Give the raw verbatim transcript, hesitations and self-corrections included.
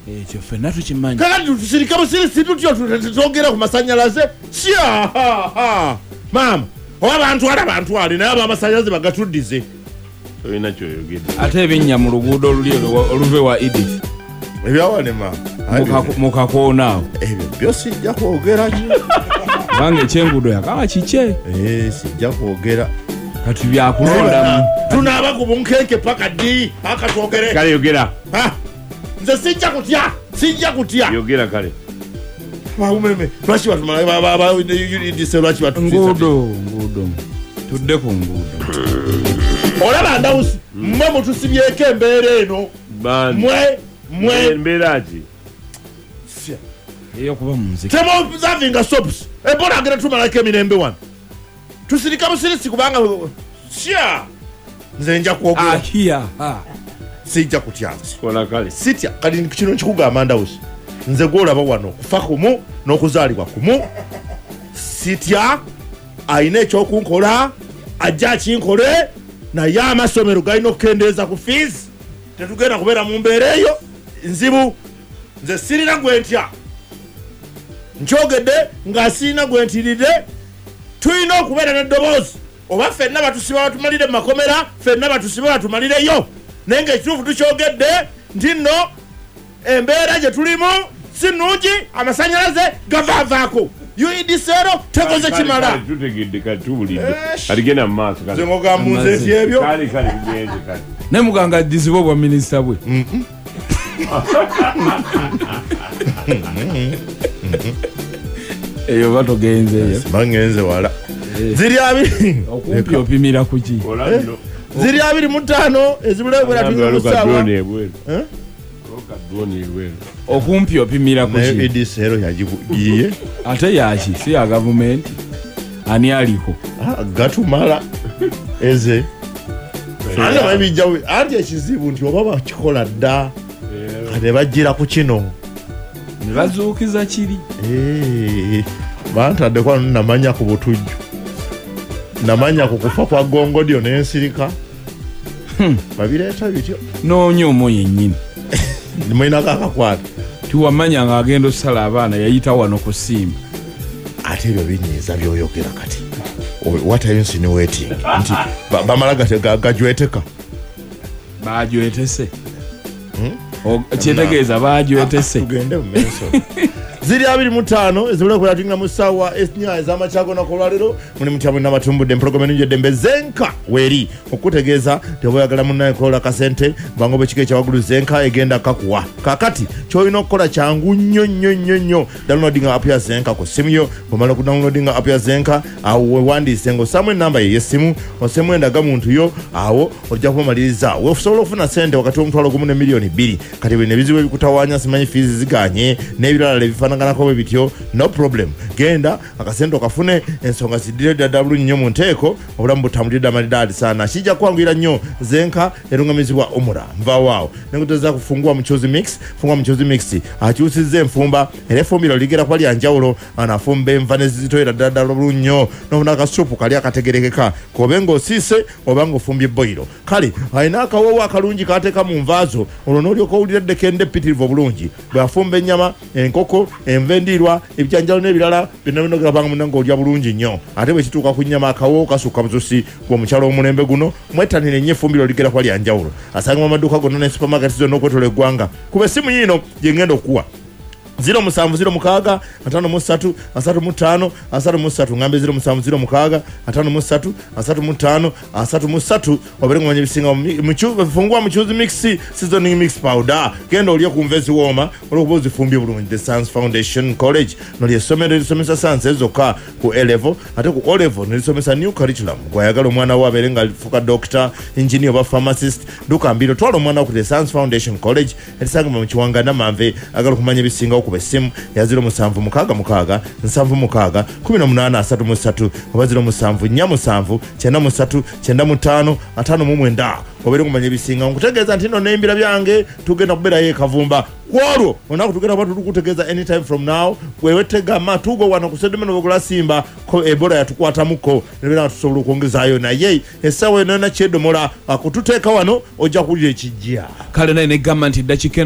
ekyo ffenna tukimanyi kala tusirika busiri situtyo tutogera ku masanyalaze sia mama oba bantu ala bantu ali naye abamasanyalaze bagatuddize olina kyoyogedde ate ebinnya mu luguudo oluli oluve wa Edith ebyawane mama mukakoonaawo ebyo byo sijja kwogera nnyo kubanga ekyenguudo yakaba kike sijja kwogera kati byakulondamu tunaaba ku bunkenke paka ddi paka twogere kale yogera nze sijja kutya sijja kutya yogera kale baumeme lwaki batumalaidise lwaki nguudo nguudo tudde ku nguudo olaba ndawusi mmwe mutusibyeko embeera eno mwe mwe embeera ki eyokuba mu nzika temuzavinga sops ebola agenda tumalako emirembe wano tusirika busirisi kubanga sya nze nja kwogera sijja kutya kola kale sitya kati kino nkikugamba ndawusi nze gwolaba wano kufa kumu n'okuzaalibwa kumu sitya ayina ekyokunkola ajja akinkole naye amasomero galina okukendeeza ku fees tetugenda kubeera mu mbeera eyo nzibu nze sirina gwe ntya nkyogedde nga sirina gwe ntiridde tulina okubeera n'eddoboozi oba ffenna batusiba batumalire mu makomera ffenna batusiba batumalireyo naye ngaekituufu tukyogedde nti nno embeera gye tulimu si nnungi amasanyalaze gavaavaako yuidisero tekoze kimala tutegedde kati tubulidde kati genda mu maaso nze ngogamba nze enti ebyo kale kale tugenze kati ne muganga addizibwa obwa minisita bwe eyo batogenzeeyo bangenze wala ziri abiri okumpi opimira kuki ziri abiri mu ttaano ezibulebwera tunywa mu ssaawa okumpi opimira kuki edisero yagiye ate yaki si ya gavumenti ani aliko gatumala eze ate babijjawe anti ekizibu nti oba bakikola dda kati bajjira ku kino ne bazuukiza kiri bantadde kwano namanya ku butujju namanya ku kufa kwa gongodyo n'ensirika babireeta bityo n'onyomo yennyini mwinako akakwata tiwamanya ng'agenda osala abaana yayita wano ku simba ate ebyo binyiiza byoyogera kati what are you insinuating nti bamala gajweteka bajwetese kyetegeeza bajwetese tugende mu maaso ziri abiri mu ttaano ezibula kulatinga mu ssaawa enya ez'amakyako nakolwalero muli mutyabwe n'abatumbudde empologoma ennungi eddembe zenka weeri okutegeeza teboyagala munnaye kola kasente bango bwekika ekyawaggulu zenka egenda kakuwa kakati kyolina okukola kyangu nnyo nnyo nnyo nnyo downloadinga app ya zenka ku simu yo bwomala okudownloadinga app ya zenka awo wewandiise ng'osaamu ennamba ye y'essimu osemu endaga muntu yo awo ojja kubamaliriza weosobola okufuna sente wakati w'omutwalo gumu ne miliyoni bbiri kati bwe nebizibu ebikutawaanya simanyi fiizi ziganye n'ebirala ebifaanaganako bwe bityo no problem genda akasente okafune ensonga ziddire ddala bulungi nnyo mu nteeko obulamu butambulire amalidaadi saana kijja kukwanguyira nnyo zenka erungamizibwa omura nvawaawo nengotoza kufungua muchozi mix fungua muchozi mix akyusizza enfumba era efumbiro ligera kuba lya njawulo anafumba enva ne zizitoyera ddala ddala bulungi nnyo n'ofuna akasupu kali akategerekeka kobe ng'osiise oba ng'ofumbye boyiro kale alina akawoowo akalungi kateeka mu nvaazo olwo n'olyoka owulira eddekende ppitirivu obulungi bw'afumba ennyama enkoko enva endiirwa ebijjanjalo n'ebirala byonna binogera banga munange olya bulungi nnyo ate bwe kituuka ku nnyama akawoowo kasukka bususi gw'omukyalo w'omulembe guno mwettanire nnyo effumbiro ligera kuba lya njawulo asanga mu maduuka gonna ne supermarket zonna okwetola eggwanga kuba essimu yiino gye ngenda okuwa zero musanvu zero mukaaga atano mu ssatu asatu mu ttaano asatu mu ssatu ngambe zero musanvu zero mukaaga atano mu ssatu asatu mu ttaano asatu mu ssatu obere ngumanya ebisinga fungua mukyuzi mix seasoning mix powder genda olye ku nva eziwooma olwokuba ozifumbye bulungi the Science Foundation College nolyo essomero erisomesa science ezokka ku A level ate ku O level nerisomesa new curriculum gwayagala omwana wo abeere nga alifuka doctor engineer oba pharmacist dukambiro twala omwana wo ku the Science Foundation College erisangibwa mu kiwanga namanve agala okumanya ebisinga kuba essimu ya zero musanvu mukaaga mukaaga nsanvu mukaaga kumi na munaana asatu mu ssatu oba zero musanvu nnya musanvu kyenda mu ssatu kyenda mu ttaano ataano mu mwenda obeere ngumanya ebisinga nkutegeeza nti nno n'embira byange tugenda kubeerayo ekavumba kwolwo onaku tugenda kuba tukutegeeza anytime from now wewetegama tugo wano ku sedimeno bogula simba ko ebola yatukwatamuko nebera tusobola okwongezaayo naye essaawa eno yona kyedomola akututeeka wano ojja kuwulira ekijja kale naye negamba nti dakika